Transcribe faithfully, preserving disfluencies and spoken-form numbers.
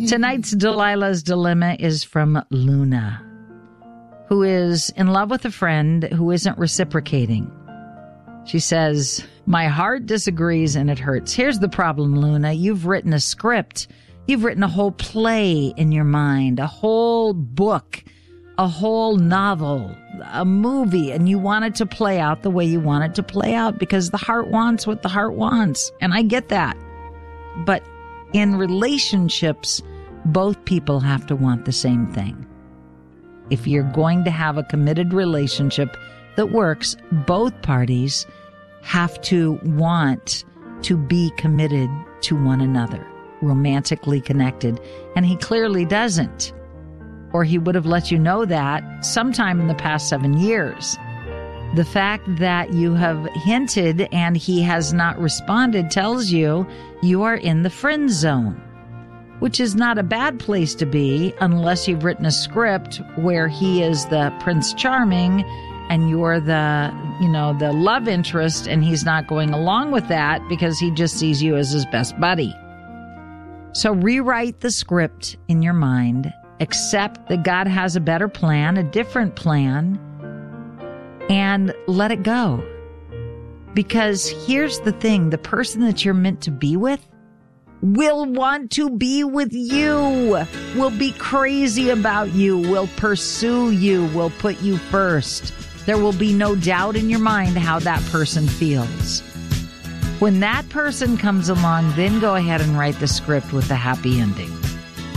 Tonight's Delilah's Dilemma is from Luna, who is in love with a friend who isn't reciprocating. She says, my heart disagrees and it hurts. Here's the problem, Luna. You've written a script. You've written a whole play in your mind, a whole book, a whole novel, a movie, and you want it to play out the way you want it to play out because the heart wants what the heart wants. And I get that. But in relationships, both people have to want the same thing. If you're going to have a committed relationship that works, both parties have to want to be committed to one another, romantically connected. And he clearly doesn't. Or he would have let you know that sometime in the past seven years. The fact that you have hinted and he has not responded tells you you are in the friend zone, which is not a bad place to be unless you've written a script where he is the Prince Charming and you're the, you know, the love interest, and he's not going along with that because he just sees you as his best buddy. So rewrite the script in your mind, accept that God has a better plan, a different plan, and let it go. Because here's the thing, the person that you're meant to be with will want to be with you, will be crazy about you, will pursue you, will put you first. There will be no doubt in your mind how that person feels. When that person comes along, then go ahead and write the script with the happy ending.